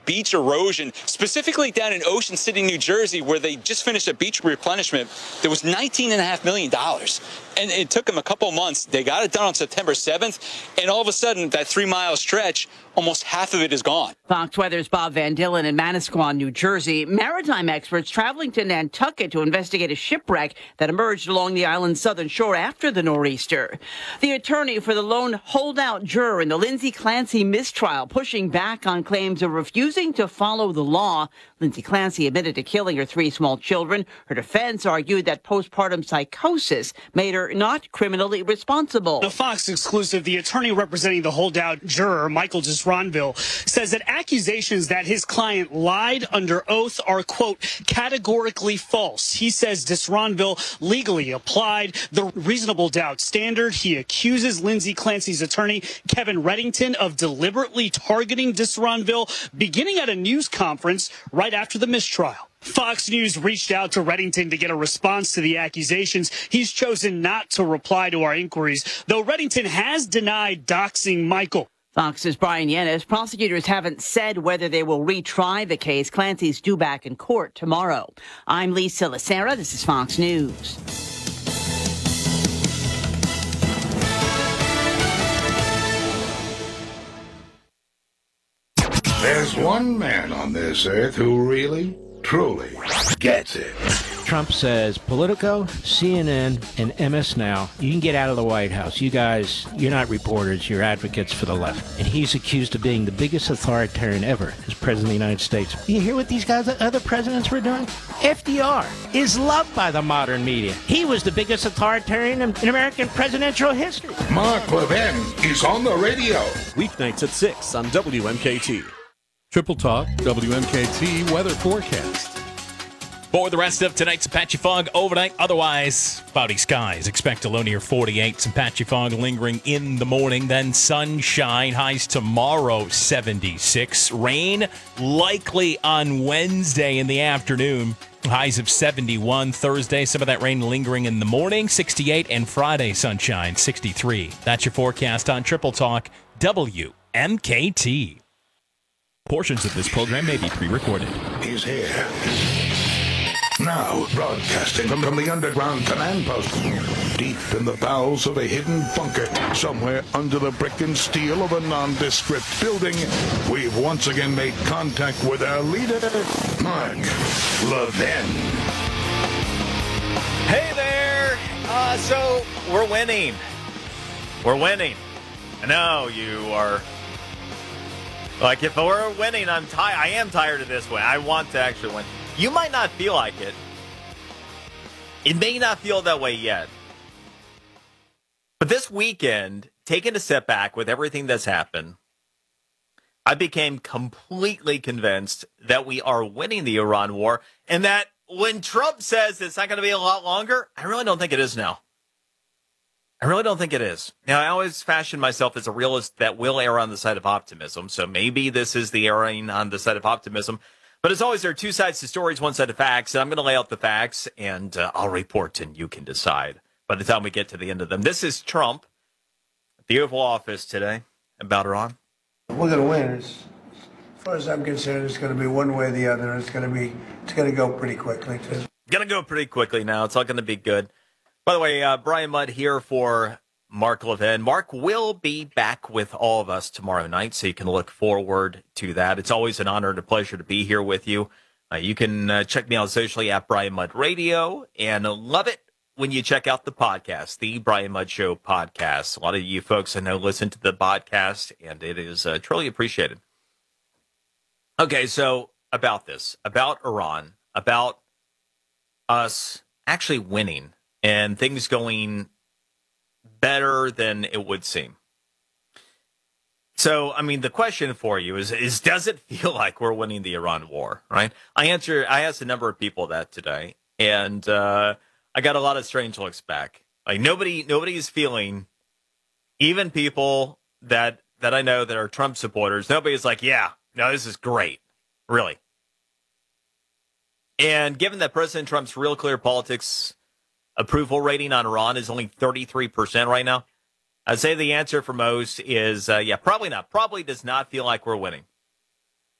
beach erosion, specifically down in Ocean City, New Jersey, where they just finished a beach replenishment. There was $19.5 million. And it took them a couple months. They got it done on September 7th. And all of a sudden, that 3-mile stretch, almost half of it is gone. Fox Weather's Bob Van Dillen in Manasquan, New Jersey. Maritime experts traveling to Nantucket to investigate a shipwreck that emerged along the island's southern shore after the nor'easter. The attorney for the lone holdout juror in the Lindsay Clancy mistrial pushing back on claims of refusing to follow the law. Lindsay Clancy admitted to killing her 3 small children. Her defense argued that postpartum psychosis made her not criminally responsible. The Fox exclusive, the attorney representing the holdout juror, Michael Disronville, says that accusations that his client lied under oath are, quote, categorically false. He says Disronville legally applied the reasonable doubt standard. He accuses Lindsay Clancy's attorney, Kevin Reddington, of deliberately targeting Disronville beginning at a news conference right after the mistrial. Fox News reached out to Reddington to get a response to the accusations. He's chosen not to reply to our inquiries, though Reddington has denied doxing Michael. Fox's Brian Yennis. Prosecutors haven't said whether they will retry the case. Clancy's due back in court tomorrow. I'm Lisa Lacera. This is Fox News. There's one man on this earth who really, truly gets it. Trump says Politico, CNN, and MS Now, you can get out of the White House. You guys, you're not reporters, you're advocates for the left. And he's accused of being the biggest authoritarian ever as president of the United States. You hear what these guys, other presidents were doing? FDR is loved by the modern media. He was the biggest authoritarian in American presidential history. Mark Levin is on the radio. Weeknights at 6 on WMKT. Triple Talk, WMKT weather forecast. For the rest of tonight's patchy fog overnight, otherwise cloudy skies. Expect a low near 48. Some patchy fog lingering in the morning. Then sunshine. Highs tomorrow 76. Rain likely on Wednesday in the afternoon. Highs of 71. Thursday, some of that rain lingering in the morning. 68. And Friday, sunshine 63. That's your forecast on Triple Talk WMKT. Portions of this program may be pre-recorded. He's here. Now, broadcasting from the underground command post, deep in the bowels of a hidden bunker, somewhere under the brick and steel of a nondescript building, we've once again made contact with our leader, Mark Levin. Hey there! So, we're winning. We're winning. I know you are... Like, if we're winning, I am tired of this win. I want to actually win. You might not feel like it. It may not feel that way yet. But this weekend, taking a step back with everything that's happened, I became completely convinced that we are winning the Iran war, and that when Trump says it's not going to be a lot longer, I really don't think it is now. I really don't think it is. Now, I always fashion myself as a realist that will err on the side of optimism, so maybe this is the erring on the side of optimism. But as always, there are two sides to stories, one side of facts. And I'm going to lay out the facts, and I'll report, and you can decide by the time we get to the end of them. This is Trump at the Oval Office today about Iran. We're going to win. As far as I'm concerned, it's going to be one way or the other. It's going to go pretty quickly, too. Going to go pretty quickly now. It's all going to be good. By the way, Brian Mudd here for Mark Levin. Mark will be back with all of us tomorrow night, so you can look forward to that. It's always an honor and a pleasure to be here with you. You can check me out socially at Brian Mudd Radio, and love it when you check out the podcast, the Brian Mudd Show podcast. A lot of you folks I know listen to the podcast, and it is truly appreciated. Okay, so about this, about Iran, about us actually winning and things going better than it would seem. So, I mean, the question for you is does it feel like we're winning the Iran war, right? I asked a number of people that today, and I got a lot of strange looks back. Like nobody's feeling, even people that I know that are Trump supporters, nobody's like, yeah, no, this is great, really. And given that President Trump's Real Clear Politics approval rating on Iran is only 33% right now, I'd say the answer for most is, yeah, probably not. Probably does not feel like we're winning.